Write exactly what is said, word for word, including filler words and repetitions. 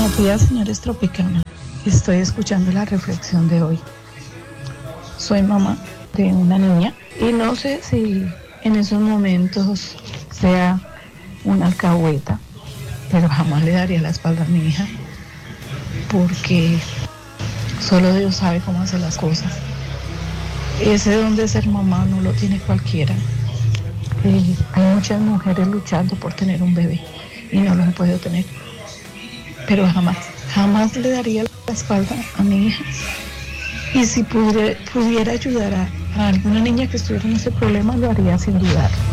Buenos días, señores Tropicana. Estoy escuchando la reflexión de hoy. Soy mamá de una niña y no sé si en esos momentos sea una alcahueta, pero jamás le daría la espalda a mi hija porque solo Dios sabe cómo hacer las cosas. Ese don de ser mamá no lo tiene cualquiera. Eh, hay muchas mujeres luchando por tener un bebé y no lo han podido tener, pero jamás, jamás le daría la espalda a mi hija. Y si pudiera, pudiera ayudar a, a alguna niña que estuviera en ese problema, lo haría sin dudar.